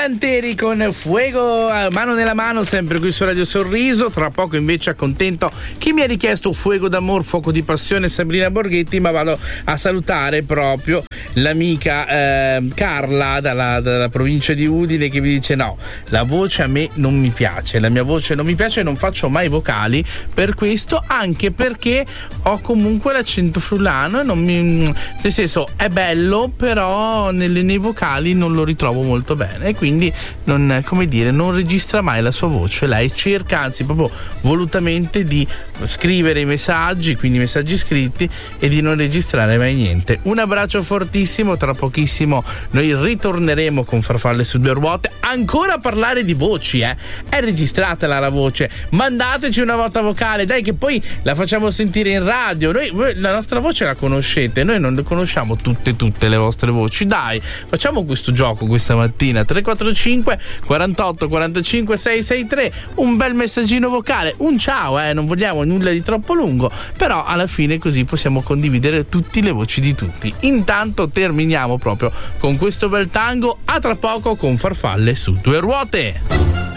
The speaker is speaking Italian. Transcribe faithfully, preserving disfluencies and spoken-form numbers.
Galanteri con Fuego, mano nella mano, sempre qui su Radio Sorriso. Tra poco invece accontento chi mi ha richiesto Fuego d'amor, fuoco di passione, Sabrina Borghetti, ma vado a salutare proprio l'amica eh, Carla dalla, dalla provincia di Udine, che mi dice no, la voce a me non mi piace, la mia voce non mi piace, non faccio mai vocali per questo, anche perché ho comunque l'accento friulano e non mi, nel senso è bello, però nelle, nei vocali non lo ritrovo molto bene e quindi non, come dire, non registra mai la sua voce. Lei cerca anzi proprio volutamente di scrivere i messaggi, quindi messaggi scritti, e di non registrare mai niente. Un abbraccio fortissimo, tra pochissimo noi ritorneremo con Farfalle su due ruote, ancora a parlare di voci, eh è registratela la voce, mandateci una nota vocale, dai, che poi la facciamo sentire in radio. Noi, voi, la nostra voce la conoscete, noi non conosciamo tutte tutte le vostre voci, dai, facciamo questo gioco questa mattina. Tre quattro cinque quarantotto quarantacinque seicentosessantatré, un bel messaggino vocale, un ciao, eh non vogliamo nulla di troppo lungo, però alla fine così possiamo condividere tutte le voci di tutti. Intanto terminiamo proprio con questo bel tango. A tra poco con Farfalle su due ruote.